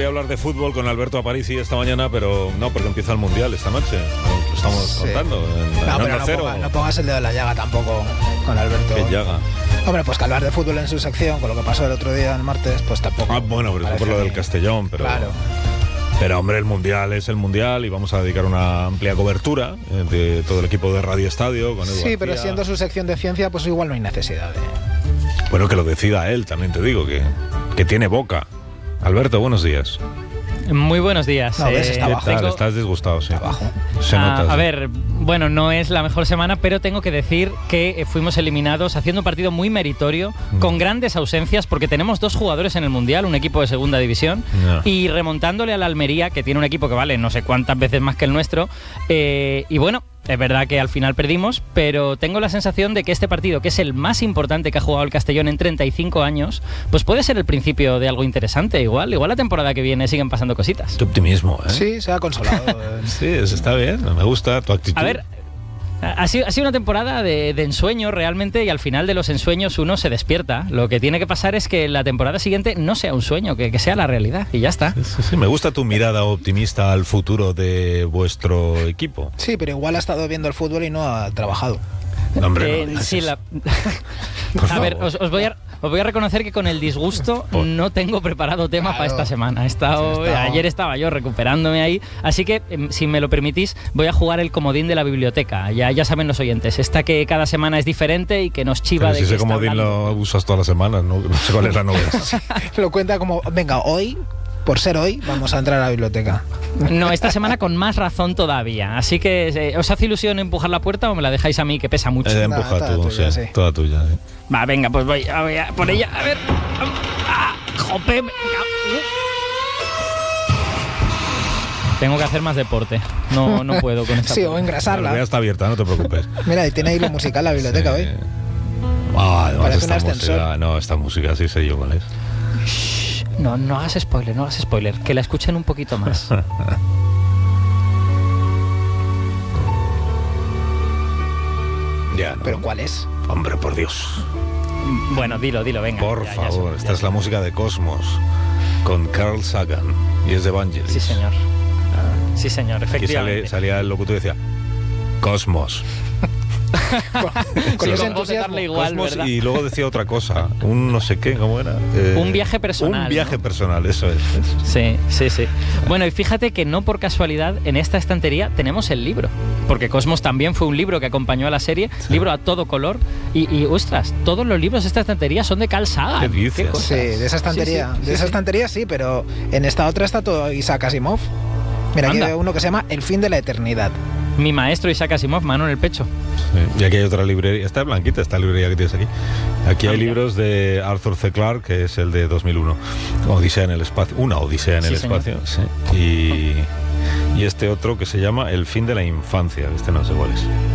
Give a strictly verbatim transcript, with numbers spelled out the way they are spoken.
quería hablar de fútbol con Alberto Aparici esta mañana, pero no, porque empieza el Mundial esta noche. Lo estamos sí. contando. En, no, en pero no, cero. ponga, no pongas el dedo en la llaga tampoco con Alberto. ¿Qué llaga? Hombre, pues que hablar de fútbol en su sección, con lo que pasó el otro día, el martes, pues tampoco. Ah, bueno, pero es por lo del Castellón, pero... Claro. Pero, hombre, el Mundial es el Mundial y vamos a dedicar una amplia cobertura de todo el equipo de Radio Estadio. Con Edu sí, García. Pero siendo su sección de ciencia, pues igual no hay necesidad de... Bueno, que lo decida él, también te digo, que, que tiene boca. Alberto, buenos días. Muy buenos días. No, ves, está ¿Qué abajo. tal? Tengo... Estás disgustado, sí. Abajo. Se nota. A, sí. a ver, bueno, no es la mejor semana, pero tengo que decir que fuimos eliminados haciendo un partido muy meritorio, Mm. con grandes ausencias, porque tenemos dos jugadores en el Mundial, un equipo de segunda división, No. y remontándole a la Almería, que tiene un equipo que vale no sé cuántas veces más que el nuestro, eh, y bueno... Es verdad que al final perdimos, pero tengo la sensación de que este partido, que es el más importante que ha jugado el Castellón en treinta y cinco años, pues puede ser el principio de algo interesante. Igual, igual la temporada que viene siguen pasando cositas. Tu optimismo, ¿eh? Sí, se ha consolado. Sí, eso está bien. Me gusta tu actitud. A ver, ha sido, ha sido una temporada de, de ensueño realmente, y al final de los ensueños uno se despierta. Lo que tiene que pasar es que la temporada siguiente no sea un sueño, que, que sea la realidad, y ya está. Sí, sí, sí, me gusta tu mirada optimista al futuro de vuestro equipo. Sí, pero igual ha estado viendo el fútbol y no ha trabajado. No, hombre, Eh, no, sí, la... Por A ver, favor. os, os voy a... Os voy a reconocer que con el disgusto Por- no tengo preparado tema Claro. para esta semana. He estado, Sí, he estado- Ayer estaba yo recuperándome ahí. Así que, em, si me lo permitís, voy a jugar el comodín de la biblioteca. Ya, ya saben los oyentes. Esta que cada semana es diferente y que nos chiva Pero de si que ese está comodín hablando. lo usas todas las semanas, ¿no? No sé cuál es la novedad. Lo cuenta como, venga, hoy, por ser hoy, vamos a entrar a la biblioteca. No, esta semana con más razón todavía. Así que, eh, ¿os hace ilusión empujar la puerta o me la dejáis a mí, que pesa mucho? Eh, Nada, empuja toda tú, tuya, sí, sí. toda tuya. Sí. Va, venga, pues voy, a- voy a por ella. A ver. Ah, jope, me cago- Tengo que hacer más deporte. No, no puedo con esta. Sí, o La engrasarla. realidad está abierta, no te preocupes. Mira, y tiene hilo musical la biblioteca Sí. hoy. Ah, además Parece esta un ascensor. música, no, esta música sí sé yo cuál es. No, no hagas spoiler, no hagas spoiler. Que la escuchen un poquito más. Ya, ¿no? ¿Pero cuál es? Hombre, por Dios. Bueno, dilo, dilo, venga. Por ya, ya favor, sé, esta ya es sé. la música de Cosmos con Carl Sagan y es de Vangelis. Sí, señor. Sí, señor, Aquí efectivamente. sale, salía el locutor y decía Cosmos. Con, con Sí, ese con voz de entusiasmo. darle igual, Cosmos, ¿verdad? y luego decía otra cosa, un no sé qué, ¿cómo era? Eh, Un viaje personal, Un viaje ¿no? personal, eso es. eso. Sí, sí, sí. Bueno, y fíjate que no por casualidad en esta estantería tenemos el libro. Porque Cosmos también fue un libro que acompañó a la serie, libro a todo color. Y, y ostras, todos los libros de esta estantería son de Carl Sagan. ¿Qué dices? cosas. Sí, de esa estantería. Sí, sí, de sí, esa sí. estantería sí, pero en esta otra está todo Isaac Asimov. Mira, aquí Anda. hay uno que se llama El fin de la eternidad. Mi maestro Isaac Asimov, mano en el pecho. Sí. Y aquí hay otra librería, está blanquita esta librería que tienes aquí. Aquí Ah, hay mira. libros de Arthur C. Clarke, que es el de dos mil uno, Odisea en el espacio, una Odisea en Sí, el señor. espacio, sí. Y, y este otro que se llama El fin de la infancia, este no sé cuál es.